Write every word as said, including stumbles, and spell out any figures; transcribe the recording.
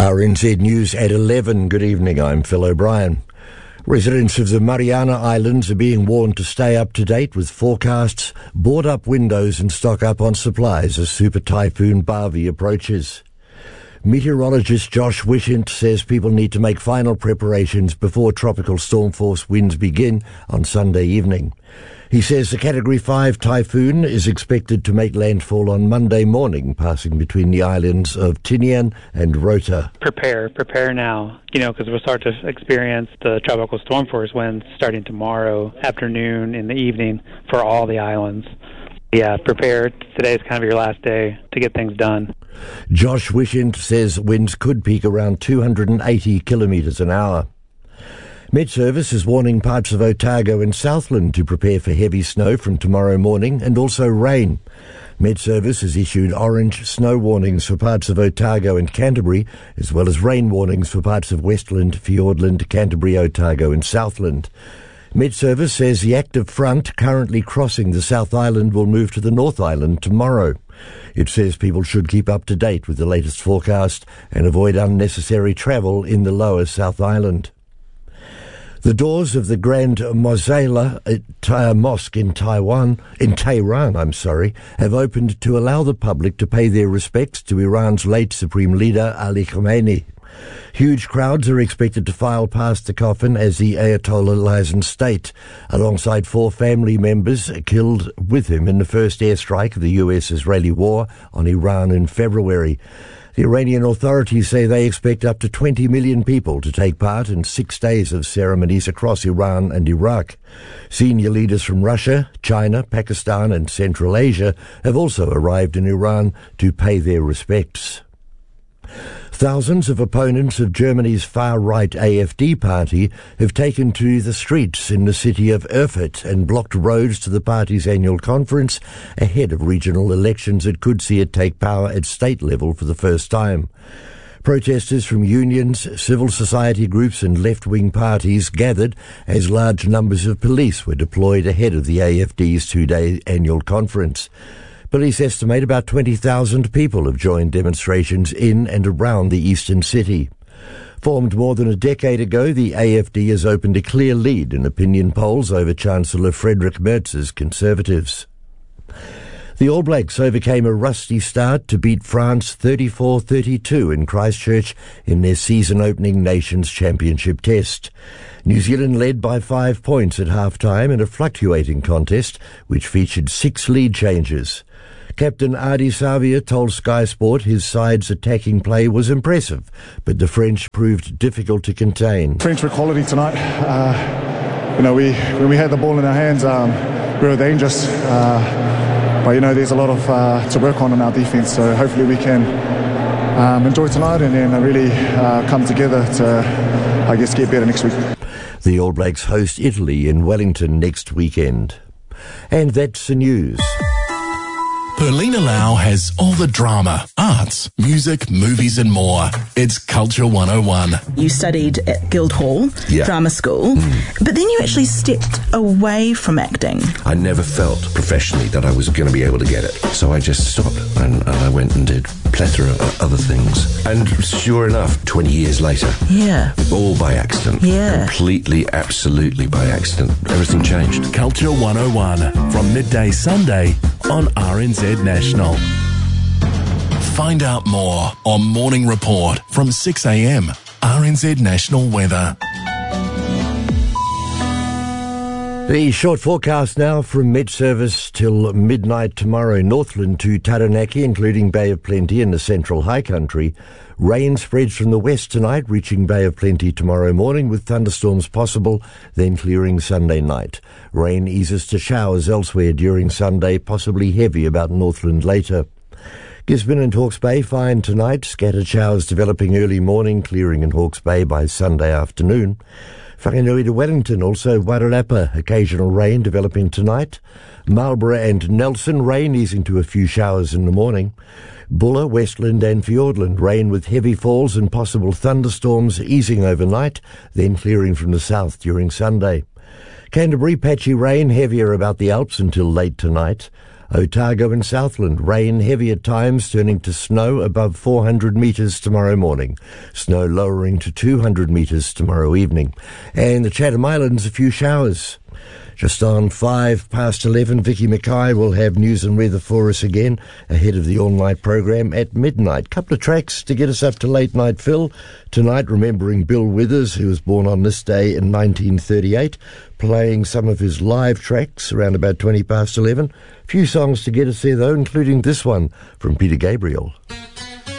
R N Z News at eleven. Good evening, I'm Phil O'Brien. Residents of the Mariana Islands are being warned to stay up to date with forecasts, board up windows and stock up on supplies as Super Typhoon Bavi approaches. Meteorologist Josh Wishint says people need to make final preparations before tropical storm force winds begin on Sunday evening. He says the Category five typhoon is expected to make landfall on Monday morning, passing between the islands of Tinian and Rota. Prepare, prepare now, you know, because we'll start to experience the tropical storm force winds starting tomorrow afternoon in the evening for all the islands. Yeah, prepare. Today is kind of your last day to get things done. Josh Wishint says winds could peak around two hundred eighty kilometres an hour. Met Service is warning parts of Otago and Southland to prepare for heavy snow from tomorrow morning and also rain. Met Service has issued orange snow warnings for parts of Otago and Canterbury, as well as rain warnings for parts of Westland, Fiordland, Canterbury, Otago and Southland. Met Service says the active front currently crossing the South Island will move to the North Island tomorrow. It says people should keep up to date with the latest forecast and avoid unnecessary travel in the lower South Island. The doors of the Grand Mosala uh, Mosque in Taiwan, in Tehran, I'm sorry, have opened to allow the public to pay their respects to Iran's late Supreme Leader Ali Khamenei. Huge crowds are expected to file past the coffin as the Ayatollah lies in state, alongside four family members killed with him in the first airstrike of the U S-Israeli war on Iran in February. The Iranian authorities say they expect up to twenty million people to take part in six days of ceremonies across Iran and Iraq. Senior leaders from Russia, China, Pakistan and Central Asia have also arrived in Iran to pay their respects. Thousands of opponents of Germany's far-right A F D party have taken to the streets in the city of Erfurt and blocked roads to the party's annual conference ahead of regional elections that could see it take power at state level for the first time. Protesters from unions, civil society groups and left-wing parties gathered as large numbers of police were deployed ahead of the A F D's two-day annual conference. Police estimate about twenty thousand people have joined demonstrations in and around the eastern city. Formed more than a decade ago, the A F D has opened a clear lead in opinion polls over Chancellor Friedrich Merz's Conservatives. The All Blacks overcame a rusty start to beat France thirty-four thirty-two in Christchurch in their season-opening Nations Championship test. New Zealand led by five points at half-time in a fluctuating contest which featured six lead changes. Captain Adi Savia told Sky Sport his side's attacking play was impressive, but the French proved difficult to contain. French were quality tonight. Uh, you know, we when we had the ball in our hands, um, we were dangerous. Uh, but, you know, there's a lot of uh, to work on in our defence, so hopefully we can um, enjoy tonight and then really uh, come together to, I guess, get better next week. The All Blacks host Italy in Wellington next weekend. And that's the news. Perlina Lau has all the drama, arts, music, movies and more. It's Culture one oh one. You studied at Guildhall yeah. Drama School, mm. but then you actually stepped away from acting. I never felt professionally that I was going to be able to get it. So I just stopped and, and I went and did plethora of other things. And sure enough, twenty years later, yeah, all by accident. Yeah. Completely, absolutely by accident. Everything changed. Culture one oh one from midday Sunday on R N Z National. Find out more on Morning Report from six a.m. R N Z National Weather. The short forecast now from Met Service till midnight tomorrow. Northland to Taranaki, including Bay of Plenty in the central high country. Rain spreads from the west tonight, reaching Bay of Plenty tomorrow morning with thunderstorms possible, then clearing Sunday night. Rain eases to showers elsewhere during Sunday, possibly heavy about Northland later. Gisborne and Hawke's Bay fine tonight. Scattered showers developing early morning, clearing in Hawke's Bay by Sunday afternoon. Whanganui to Wellington, also Wararapa, occasional rain developing tonight. Marlborough and Nelson, rain easing to a few showers in the morning. Buller, Westland and Fiordland, rain with heavy falls and possible thunderstorms easing overnight, then clearing from the south during Sunday. Canterbury, patchy rain, heavier about the Alps until late tonight. Otago and Southland, rain heavy at times, turning to snow above four hundred metres tomorrow morning. Snow lowering to two hundred metres tomorrow evening. And the Chatham Islands, a few showers. Just on five past eleven, Vicky Mackay will have news and weather for us again ahead of the all-night program at midnight. Couple of tracks to get us up to late night, Phil. Tonight, remembering Bill Withers, who was born on this day in nineteen thirty-eight, playing some of his live tracks around about twenty past eleven. A few songs to get us there, though, including this one from Peter Gabriel.